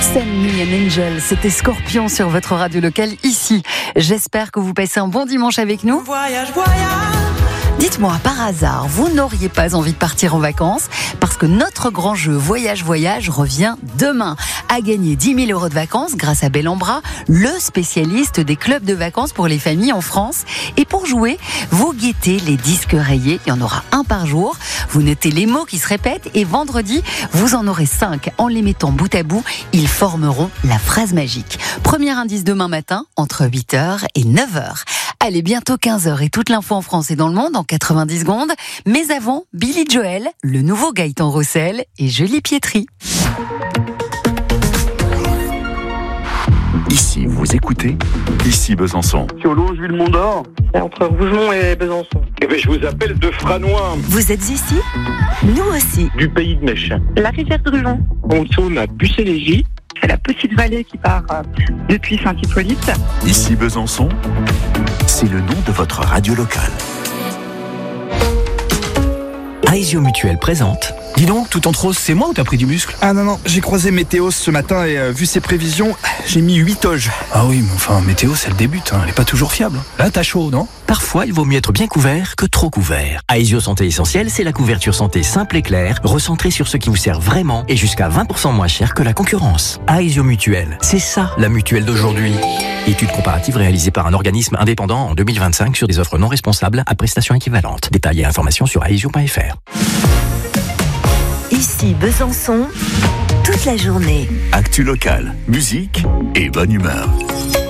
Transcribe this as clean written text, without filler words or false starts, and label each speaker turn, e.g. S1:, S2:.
S1: Send Me an Angel, c'était Scorpion sur votre radio locale ici. J'espère que vous passez un bon dimanche avec nous.
S2: Voyage, voyage.
S1: Dites-moi, par hasard, vous n'auriez pas envie de partir en vacances parce que notre grand jeu Voyage Voyage revient demain. À gagner 10 000 € de vacances grâce à Bellambra, le spécialiste des clubs de vacances pour les familles en France. Et pour jouer, vous guettez les disques rayés. Il y en aura un par jour. Vous notez les mots qui se répètent et vendredi, vous en aurez 5. En les mettant bout à bout, ils formeront la phrase magique. Premier indice demain matin, entre 8h et 9h. Allez, bientôt 15h et toute l'info en France et dans le monde en 90 secondes. Mais avant, Billy Joel, le nouveau Gaëtan Roussel et Julie Pietri.
S3: Ici, vous écoutez Ici Besançon.
S4: Sur Longeville-Mont-d'Or.
S5: C'est entre Rougemont et Besançon.
S4: Eh ben, je vous appelle de Franois.
S1: Vous êtes ici ? Nous aussi.
S4: Du pays de Mèche.
S5: La rivière Druon.
S4: On tourne à Bucélégie.
S5: C'est la petite vallée qui part depuis Saint-Hippolyte.
S3: Ici Besançon, c'est le nom de votre radio locale.
S6: Aesio Mutuel présente. Dis donc, tout en rose, c'est moi ou t'as pris du muscle?
S7: Ah non, j'ai croisé Météos ce matin et vu ses prévisions, j'ai mis 8 toges.
S6: Ah oui, mais enfin, Météo, c'est le début, elle est pas toujours fiable. Là, t'as chaud, non? Parfois, il vaut mieux être bien couvert que trop couvert. Aesio Santé Essentielle, c'est la couverture santé simple et claire, recentrée sur ce qui vous sert vraiment et jusqu'à 20% moins cher que la concurrence. Aesio Mutuel, c'est ça, la mutuelle d'aujourd'hui. Étude comparative réalisée par un organisme indépendant en 2025 sur des offres non responsables à prestations équivalentes. Détails et informations sur aesio.fr.
S8: Ici Besançon, toute la journée.
S3: Actu locale, musique et bonne humeur.